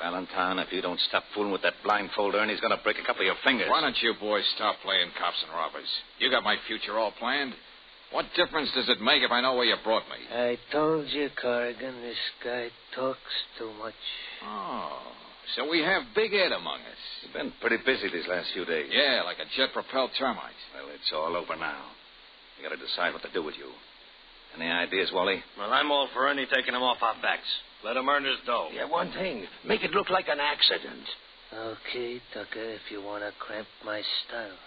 Valentine, if you don't stop fooling with that blindfold, Ernie's going to break a couple of your fingers. Why don't you boys stop playing cops and robbers? You got my future all planned. What difference does it make if I know where you brought me? I told you, Corrigan, this guy talks too much. Oh, so we have Big Ed among us. You've been pretty busy these last few days. Yeah, like a jet-propelled termite. Well, it's all over now. You got to decide what to do with you. Any ideas, Wally? Well, I'm all for Ernie taking him off our backs. Let him earn his dough. Yeah, one thing. Make it look like an accident. Okay, Tucker, if you want to cramp my style.